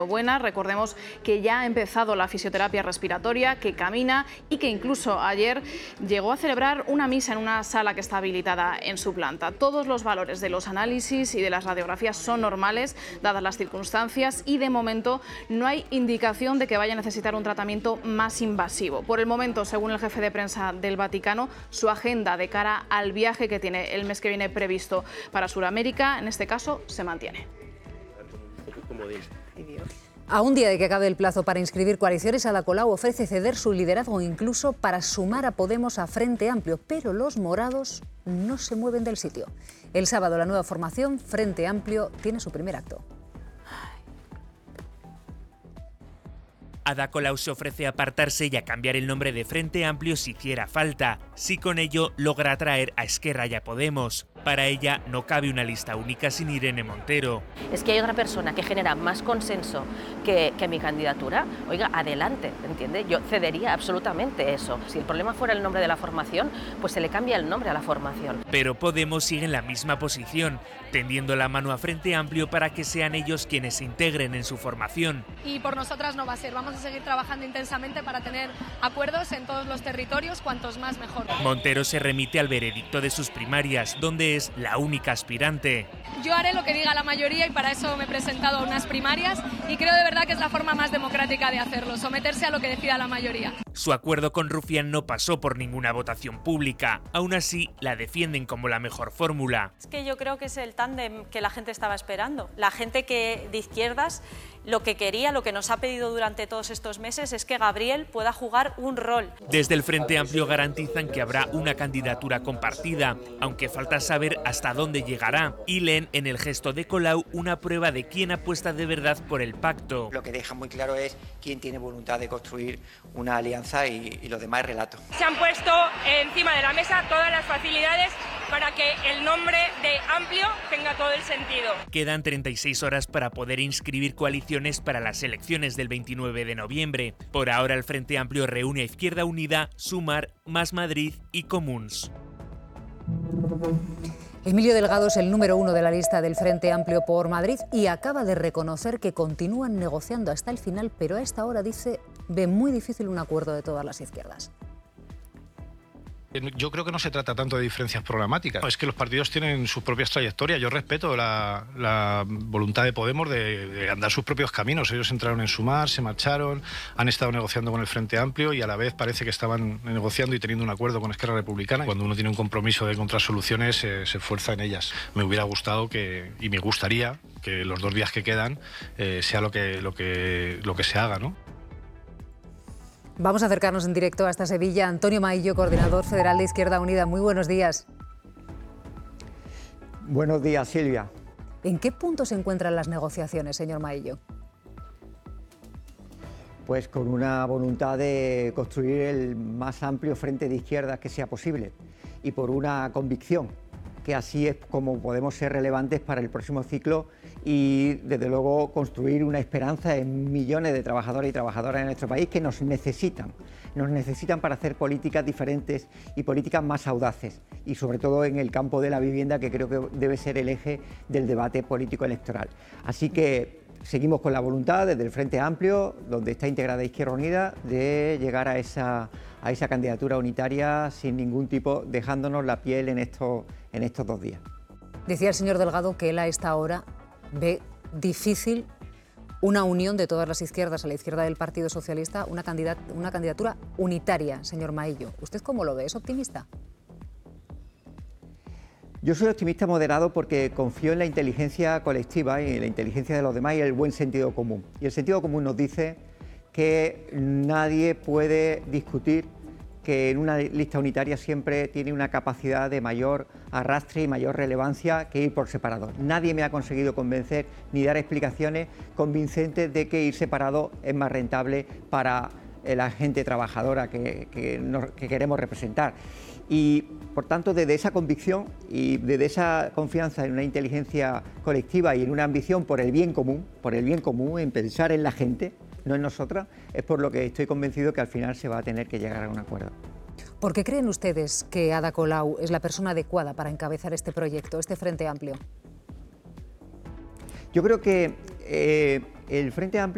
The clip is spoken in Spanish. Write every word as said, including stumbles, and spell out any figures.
Buena, recordemos que ya ha empezado la fisioterapia respiratoria, que camina y que incluso ayer llegó a celebrar una misa en una sala que está habilitada en su planta. Todos los valores de los análisis y de las radiografías son normales, dadas las circunstancias, y de momento no hay indicación de que vaya a necesitar un tratamiento más invasivo. Por el momento, según el jefe de prensa del Vaticano, su agenda de cara al viaje que tiene el mes que viene previsto para Sudamérica, en este caso, se mantiene. A un día de que acabe el plazo para inscribir coaliciones, Ada Colau ofrece ceder su liderazgo incluso para sumar a Podemos a Frente Amplio, pero los morados no se mueven del sitio. El sábado la nueva formación, Frente Amplio, tiene su primer acto. Ada Colau se ofrece a apartarse y a cambiar el nombre de Frente Amplio si hiciera falta, si con ello logra atraer a Esquerra y a Podemos. Para ella no cabe una lista única sin Irene Montero. Es que hay otra persona que genera más consenso que, que mi candidatura. Oiga, adelante, ¿entiende? Yo cedería absolutamente eso. Si el problema fuera el nombre de la formación, pues se le cambia el nombre a la formación. Pero Podemos sigue en la misma posición, tendiendo la mano a Frente Amplio para que sean ellos quienes se integren en su formación. Y por nosotras no va a ser. Vamos a seguir trabajando intensamente para tener acuerdos en todos los territorios, cuantos más mejor. Montero se remite al veredicto de sus primarias, donde es la única aspirante. Yo haré lo que diga la mayoría y para eso me he presentado a unas primarias y creo de verdad que es la forma más democrática de hacerlo, someterse a lo que decida la mayoría. Su acuerdo con Rufián no pasó por ninguna votación pública, aún así la defienden como la mejor fórmula. Es que yo creo que es el tándem que la gente estaba esperando. La gente que de izquierdas lo que quería, lo que nos ha pedido durante todos estos meses es que Gabriel pueda jugar un rol. Desde el Frente Amplio garantizan que habrá una candidatura compartida, aunque falta saber hasta dónde llegará, y leen en el gesto de Colau una prueba de quién apuesta de verdad por el pacto. Lo que deja muy claro es quién tiene voluntad de construir una alianza y, y lo demás es relato. Se han puesto encima de la mesa todas las facilidades para que el nombre de Amplio tenga todo el sentido. Quedan treinta y seis horas para poder inscribir coaliciones para las elecciones del veintinueve de noviembre. Por ahora el Frente Amplio reúne a Izquierda Unida, Sumar, Más Madrid y Comuns. Emilio Delgado es el número uno de la lista del Frente Amplio por Madrid y acaba de reconocer que continúan negociando hasta el final, pero a esta hora dice ve muy difícil un acuerdo de todas las izquierdas. Yo creo que no se trata tanto de diferencias programáticas. Es que los partidos tienen sus propias trayectorias. Yo respeto la, la voluntad de Podemos de, de andar sus propios caminos. Ellos entraron en Sumar, se marcharon, han estado negociando con el Frente Amplio y a la vez parece que estaban negociando y teniendo un acuerdo con Esquerra Republicana. Cuando uno tiene un compromiso de encontrar soluciones, eh, se esfuerza en ellas. Me hubiera gustado que, y me gustaría que los dos días que quedan eh, sea lo que, lo, que, lo que se haga, ¿no? Vamos a acercarnos en directo hasta Sevilla. Antonio Maillo, coordinador federal de Izquierda Unida. Muy buenos días. Buenos días, Silvia. ¿En qué punto se encuentran las negociaciones, señor Maillo? Pues con una voluntad de construir el más amplio frente de izquierdas que sea posible y por una convicción que así es como podemos ser relevantes para el próximo ciclo y, desde luego, construir una esperanza en millones de trabajadores y trabajadoras en nuestro país que nos necesitan, nos necesitan para hacer políticas diferentes y políticas más audaces, y sobre todo en el campo de la vivienda, que creo que debe ser el eje del debate político electoral. Así que seguimos con la voluntad desde el Frente Amplio, donde está integrada Izquierda Unida, de llegar a esa, a esa candidatura unitaria sin ningún tipo, dejándonos la piel en estos, en estos dos días. Decía el señor Delgado que él a esta hora ve difícil una unión de todas las izquierdas a la izquierda del Partido Socialista, una, candidat una candidatura unitaria, señor Maillo. ¿Usted cómo lo ve? ¿Es optimista? Yo soy optimista moderado porque confío en la inteligencia colectiva y en la inteligencia de los demás y el buen sentido común. Y el sentido común nos dice que nadie puede discutir que en una lista unitaria siempre tiene una capacidad de mayor arrastre y mayor relevancia que ir por separado. Nadie me ha conseguido convencer ni dar explicaciones convincentes de que ir separado es más rentable para la gente trabajadora que, que, nos, que queremos representar. Y, por tanto, desde esa convicción y desde esa confianza en una inteligencia colectiva y en una ambición por el bien común, por el bien común, en pensar en la gente, no en nosotras, es por lo que estoy convencido que al final se va a tener que llegar a un acuerdo. ¿Por qué creen ustedes que Ada Colau es la persona adecuada para encabezar este proyecto, este Frente Amplio? Yo creo que eh, el Frente Amplio